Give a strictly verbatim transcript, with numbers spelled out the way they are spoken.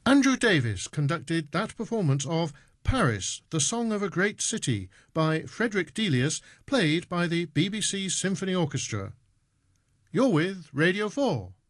Andrew Davis conducted that performance of Paris, the Song of a Great City by Frederick Delius, played by the B B C Symphony Orchestra. You're with Radio four.